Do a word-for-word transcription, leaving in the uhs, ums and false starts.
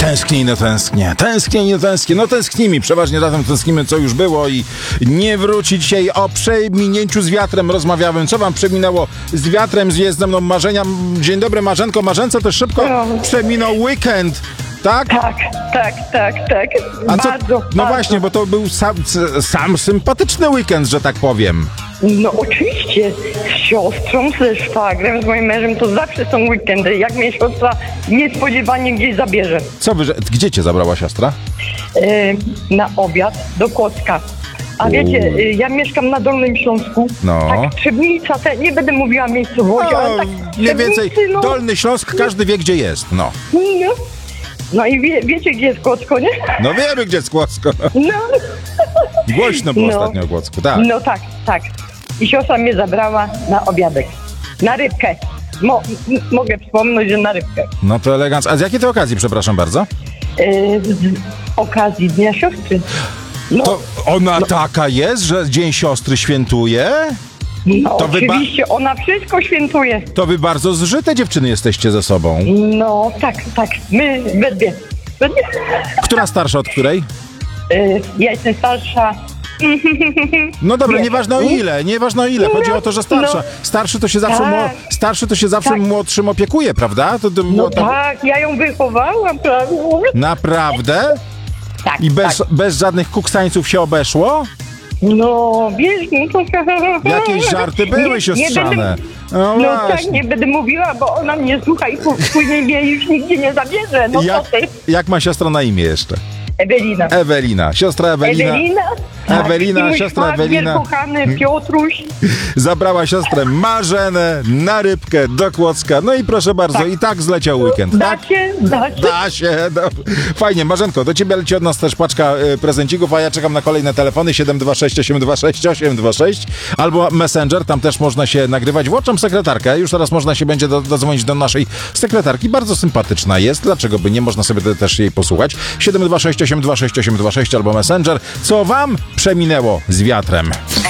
Tęsknię i no tęsknię, tęsknię i no tęsknię, no tęsknimy, przeważnie razem tęsknimy, co już było i nie wróci dzisiaj. O przeminięciu z wiatrem rozmawiałem. Co wam przeminęło z wiatrem, z jest ze mną Marzenia? Dzień dobry, Marzenko. Marzence też szybko No. przeminął weekend, tak? Tak, tak, tak, tak. A co? Bardzo, No bardzo. właśnie, bo to był sam, sam sympatyczny weekend, że tak powiem. No oczywiście, z siostrą, ze szwagrem, z moim mężem to zawsze są weekendy. Jak mnie siostra niespodziewanie gdzieś zabierze. Co wy, że- gdzie cię zabrała siostra? E, na obiad do Kłodzka. A wiecie, e, ja mieszkam na Dolnym Śląsku. No. Tak, Trzebnica, te, nie będę mówiła miejscowości, No, ale tak mniej więcej Trzebnicy, no, Dolny Śląsk, każdy wie, gdzie jest, no. no. No i wie, wiecie, gdzie jest Kłodzko, nie? No wiemy, gdzie jest Kłodzko. No. Głośno było No. ostatnio o Kłodzku, tak. No tak, tak. I siostra mnie zabrała na obiadek. Na rybkę. Mo- m- mogę wspomnieć, że na rybkę. No to elegancko. A z jakiej to okazji, przepraszam bardzo? Yy, z okazji Dnia Siostry. No, To ona taka jest, że Dzień Siostry świętuje? no to wy ba- oczywiście, ona wszystko świętuje. To wy bardzo zżyte dziewczyny jesteście ze sobą. No tak, tak. My we dwie. We dwie. Która starsza od której? Yy, ja jestem starsza. No dobra, Nie. nieważne o ile, nieważne o ile. Chodzi No, o to, że starsza. no. Starszy to się zawsze, Tak. mło- starszy to się zawsze Tak. młodszym opiekuje, prawda? To, to, No mło- to- tak, ja ją wychowałam, prawda? Naprawdę? Tak, I bez, tak. bez żadnych kuksańców się obeszło? No, wiesz, no to... Jakieś żarty były Nie- nie siostrzane. będę- No, No tak, właśnie. nie będę mówiła, bo ona mnie słucha i p- później mnie już nigdzie nie zabierze. No Jak, co ty? jak ma siostra na imię jeszcze? Ewelina. Ewelina. Siostra Ewelina. Ewelina? Ewelina, I mój siostra szwagier Ewelina. kochany Piotruś. Zabrała siostrę Marzenę na rybkę do Kłodzka. No i proszę bardzo, Tak. i tak zleciał weekend, tak? Da się, da się. Da się. No. Fajnie. Marzenko, do ciebie leci od nas też paczka y, prezencików, a ja czekam na kolejne telefony siedem dwa sześć osiem dwa sześć osiem dwa sześć albo Messenger, tam też można się nagrywać. Włączam sekretarkę, już teraz można się będzie do, dodzwonić do naszej sekretarki. Bardzo sympatyczna jest, dlaczego by nie? Można sobie te, też jej posłuchać. siedem dwa sześć osiem dwa sześć osiem dwa sześć albo Messenger. Co wam przeminęło z wiatrem?